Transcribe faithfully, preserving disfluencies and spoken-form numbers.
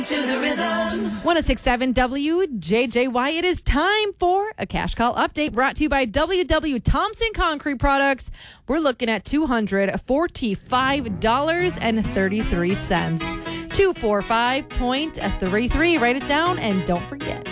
To the rhythm. one oh six point seven W J J Y. It is time for a cash call update brought to you by W W Thompson Concrete Products. We're looking at two hundred forty-five dollars and thirty-three cents. two forty-five point three three. Write it down and don't forget.